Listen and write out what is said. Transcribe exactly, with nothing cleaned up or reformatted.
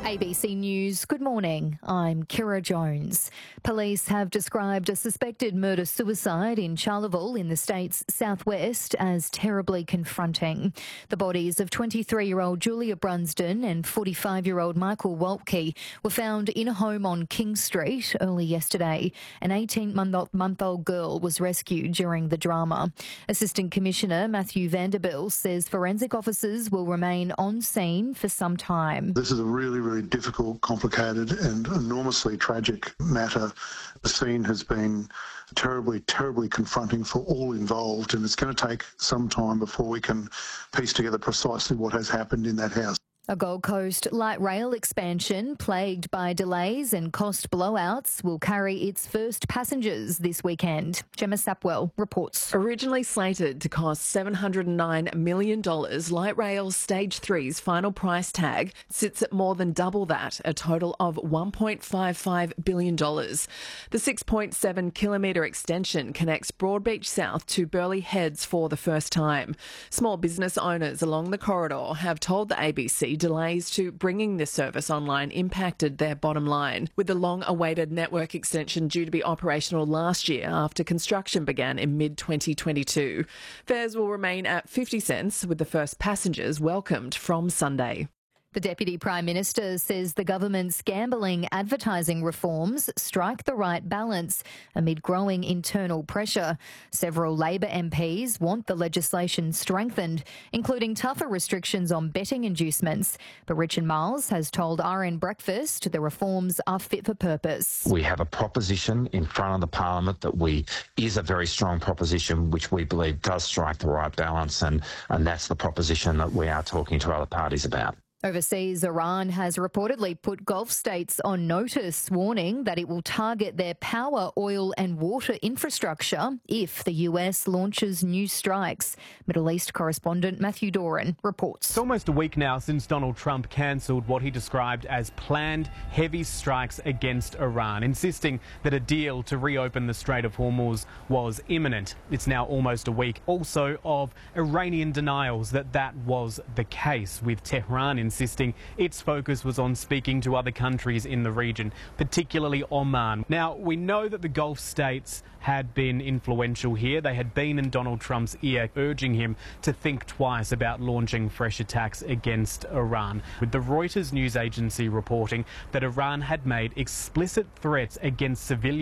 A B C News, good morning. I'm Kira Jones. Police have described a suspected murder-suicide in Charleville in the state's southwest as terribly confronting. The bodies of twenty-three-year-old Julia Brunsden and forty-five-year-old Michael Waltke were found in a home on King Street early yesterday. An eighteen-month-old girl was rescued during the drama. Assistant Commissioner Matthew Vanderbilt says forensic officers will remain on scene for some time. This is a really, really difficult, complicated and enormously tragic matter. The scene has been terribly, terribly confronting for all involved, and it's going to take some time before we can piece together precisely what has happened in that house. A Gold Coast light rail expansion plagued by delays and cost blowouts will carry its first passengers this weekend. Gemma Sapwell reports. Originally slated to cost seven hundred nine million dollars, Light Rail Stage three's final price tag sits at more than double that, a total of one point five five billion dollars. The six point seven kilometre extension connects Broadbeach South to Burleigh Heads for the first time. Small business owners along the corridor have told the A B C delays to bringing this service online impacted their bottom line, with the long-awaited network extension due to be operational last year after construction began in mid twenty twenty-two. Fares will remain at fifty cents, with the first passengers welcomed from Sunday. The Deputy Prime Minister says the government's gambling advertising reforms strike the right balance amid growing internal pressure. Several Labor M Ps want the legislation strengthened, including tougher restrictions on betting inducements. But Richard Marles has told R N Breakfast the reforms are fit for purpose. We have a proposition in front of the Parliament that we is a very strong proposition which we believe does strike the right balance, and, and that's the proposition that we are talking to other parties about. Overseas, Iran has reportedly put Gulf states on notice, warning that it will target their power, oil and water infrastructure if the U S launches new strikes. Middle East correspondent Matthew Doran reports. It's almost a week now since Donald Trump cancelled what he described as planned heavy strikes against Iran, insisting that a deal to reopen the Strait of Hormuz was imminent. It's now almost a week also of Iranian denials that that was the case, with Tehran in insisting its focus was on speaking to other countries in the region, particularly Oman. Now, we know that the Gulf states had been influential here. They had been in Donald Trump's ear, urging him to think twice about launching fresh attacks against Iran, with the Reuters news agency reporting that Iran had made explicit threats against civilians